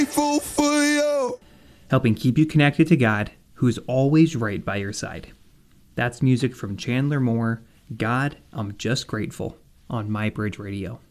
Grateful for you. Helping keep you connected to God, who is always right by your side. That's music from Chandler Moore, God, I'm Just Grateful, on My Bridge Radio.